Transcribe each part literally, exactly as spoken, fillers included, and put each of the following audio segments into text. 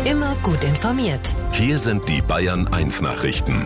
Immer gut informiert. Hier sind die Bayern eins Nachrichten.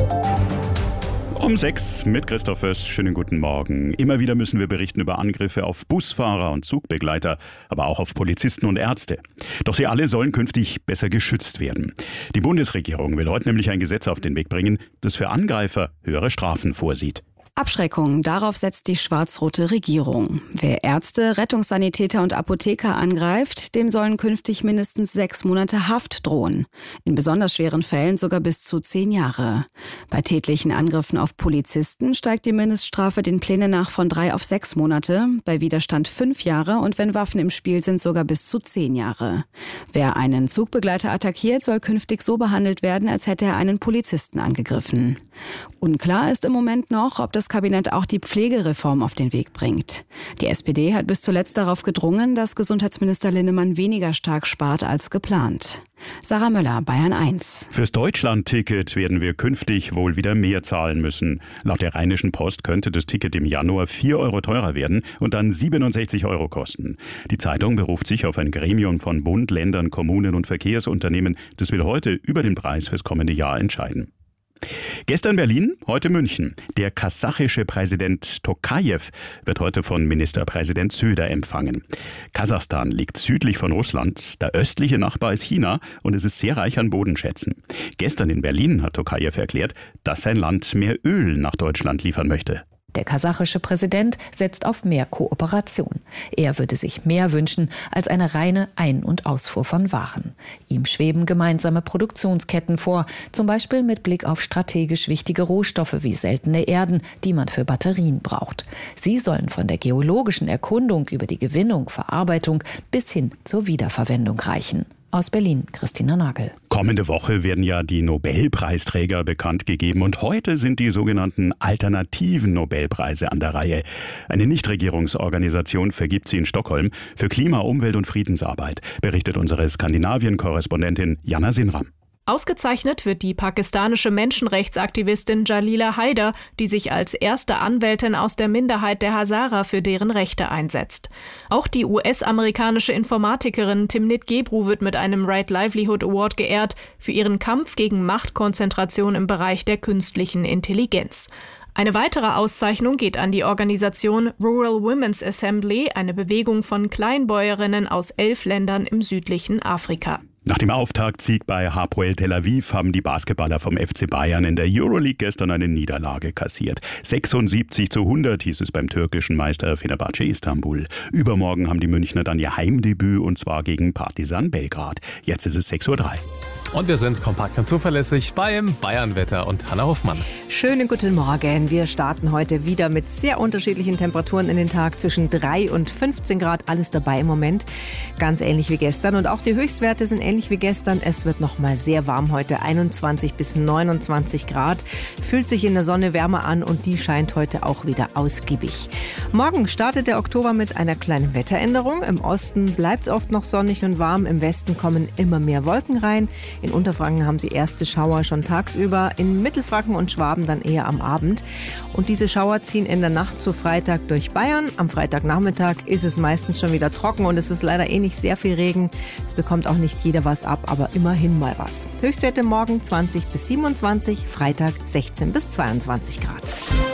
Um sechs mit Christoph Föß. Schönen guten Morgen. Immer wieder müssen wir berichten über Angriffe auf Busfahrer und Zugbegleiter, aber auch auf Polizisten und Ärzte. Doch sie alle sollen künftig besser geschützt werden. Die Bundesregierung will heute nämlich ein Gesetz auf den Weg bringen, das für Angreifer höhere Strafen vorsieht. Abschreckung, darauf setzt die schwarz-rote Regierung. Wer Ärzte, Rettungssanitäter und Apotheker angreift, dem sollen künftig mindestens sechs Monate Haft drohen. In besonders schweren Fällen sogar bis zu zehn Jahre. Bei tätlichen Angriffen auf Polizisten steigt die Mindeststrafe den Plänen nach von drei auf sechs Monate, bei Widerstand fünf Jahre und wenn Waffen im Spiel sind, sogar bis zu zehn Jahre. Wer einen Zugbegleiter attackiert, soll künftig so behandelt werden, als hätte er einen Polizisten angegriffen. Unklar ist im Moment noch, ob das Kabinett auch die Pflegereform auf den Weg bringt. Die S P D hat bis zuletzt darauf gedrungen, dass Gesundheitsminister Linnemann weniger stark spart als geplant. Sarah Möller, Bayern eins. Fürs Deutschland-Ticket werden wir künftig wohl wieder mehr zahlen müssen. Laut der Rheinischen Post könnte das Ticket im Januar vier Euro teurer werden und dann siebenundsechzig Euro kosten. Die Zeitung beruft sich auf ein Gremium von Bund, Ländern, Kommunen und Verkehrsunternehmen. Das will heute über den Preis fürs kommende Jahr entscheiden. Gestern Berlin, heute München. Der kasachische Präsident Tokajew wird heute von Ministerpräsident Söder empfangen. Kasachstan liegt südlich von Russland, der östliche Nachbar ist China und es ist sehr reich an Bodenschätzen. Gestern in Berlin hat Tokajew erklärt, dass sein Land mehr Öl nach Deutschland liefern möchte. Der kasachische Präsident setzt auf mehr Kooperation. Er würde sich mehr wünschen als eine reine Ein- und Ausfuhr von Waren. Ihm schweben gemeinsame Produktionsketten vor, zum Beispiel mit Blick auf strategisch wichtige Rohstoffe wie seltene Erden, die man für Batterien braucht. Sie sollen von der geologischen Erkundung über die Gewinnung, Verarbeitung bis hin zur Wiederverwendung reichen. Aus Berlin, Christina Nagel. Kommende Woche werden ja die Nobelpreisträger bekannt gegeben und heute sind die sogenannten alternativen Nobelpreise an der Reihe. Eine Nichtregierungsorganisation vergibt sie in Stockholm für Klima-, Umwelt- und Friedensarbeit, berichtet unsere Skandinavien-Korrespondentin Jana Sinram. Ausgezeichnet wird die pakistanische Menschenrechtsaktivistin Jalila Haider, die sich als erste Anwältin aus der Minderheit der Hazara für deren Rechte einsetzt. Auch die U S-amerikanische Informatikerin Timnit Gebru wird mit einem Right Livelihood Award geehrt für ihren Kampf gegen Machtkonzentration im Bereich der künstlichen Intelligenz. Eine weitere Auszeichnung geht an die Organisation Rural Women's Assembly, eine Bewegung von Kleinbäuerinnen aus elf Ländern im südlichen Afrika. Nach dem Auftaktsieg bei Hapoel Tel Aviv haben die Basketballer vom F C Bayern in der Euroleague gestern eine Niederlage kassiert. sechsundsiebzig zu hundert hieß es beim türkischen Meister Fenerbahce Istanbul. Übermorgen haben die Münchner dann ihr Heimdebüt und zwar gegen Partizan Belgrad. Jetzt ist es sechs Uhr drei. Und wir sind kompakt und zuverlässig beim Bayernwetter und Hanna Hoffmann. Schönen guten Morgen. Wir starten heute wieder mit sehr unterschiedlichen Temperaturen in den Tag. Zwischen drei und fünfzehn Grad, alles dabei im Moment. Ganz ähnlich wie gestern. Und auch die Höchstwerte sind ähnlich wie gestern. Es wird noch mal sehr warm heute. einundzwanzig bis neunundzwanzig Grad. Fühlt sich in der Sonne wärmer an und die scheint heute auch wieder ausgiebig. Morgen startet der Oktober mit einer kleinen Wetteränderung. Im Osten bleibt es oft noch sonnig und warm. Im Westen kommen immer mehr Wolken rein. In Unterfranken haben sie erste Schauer schon tagsüber, in Mittelfranken und Schwaben dann eher am Abend. Und diese Schauer ziehen in der Nacht zu Freitag durch Bayern. Am Freitagnachmittag ist es meistens schon wieder trocken und es ist leider eh nicht sehr viel Regen. Es bekommt auch nicht jeder was ab, aber immerhin mal was. Höchstwerte morgen zwanzig bis siebenundzwanzig, Freitag sechzehn bis zweiundzwanzig Grad.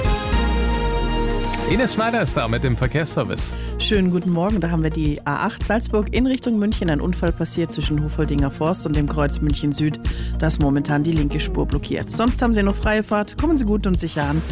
Ines Schneider ist da mit dem Verkehrsservice. Schönen guten Morgen, da haben wir die A acht Salzburg in Richtung München. Ein Unfall passiert zwischen Hofoldinger Forst und dem Kreuz München Süd. Da ist momentan die linke Spur blockiert. Sonst haben Sie noch freie Fahrt. Kommen Sie gut und sicher an.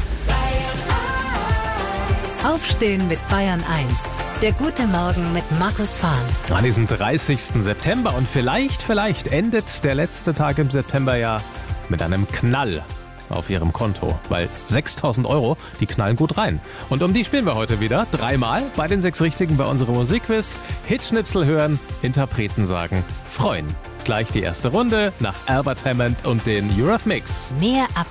Aufstehen mit Bayern eins. Der gute Morgen mit Markus Fahn. An diesem dreißigsten September und vielleicht, vielleicht endet der letzte Tag im September ja mit einem Knall auf Ihrem Konto, weil sechstausend Euro, die knallen gut rein. Und um die spielen wir heute wieder dreimal bei den sechs Richtigen bei unserem Musikquiz. Hitschnipsel hören, Interpreten sagen, freuen. Gleich die erste Runde nach Albert Hammond und den Eurythmics. Mehr ab